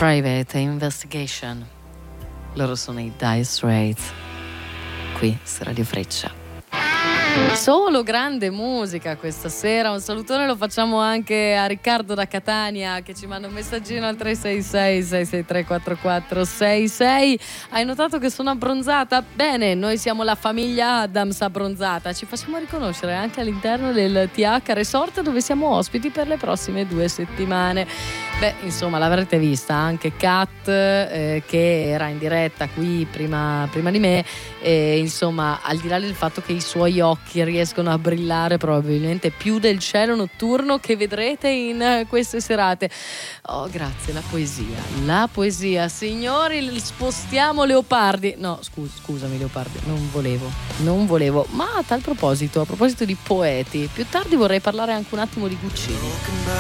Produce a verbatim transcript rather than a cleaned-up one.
Private Investigation. Loro sono i Dire Straits. Qui su Radio Freccia. Solo grande musica questa sera. Un salutone lo facciamo anche a Riccardo da Catania, che ci manda un messaggino al tre sei sei sei sei tre quattro quattro sei sei. Hai notato che sono abbronzata? Bene, noi siamo la famiglia Adams abbronzata. Ci facciamo riconoscere anche all'interno del T H Resort, dove siamo ospiti per le prossime due settimane. Beh, insomma, l'avrete vista anche Kat, eh, che era in diretta qui prima, prima di me, e insomma, al di là del fatto che i suoi occhi riescono a brillare probabilmente più del cielo notturno che vedrete in queste serate. Oh, grazie, la poesia, la poesia. Signori, spostiamo Leopardi. No, scusa, scusami Leopardi, non volevo, non volevo. Ma a tal proposito, a proposito di poeti, più tardi vorrei parlare anche un attimo di Guccini.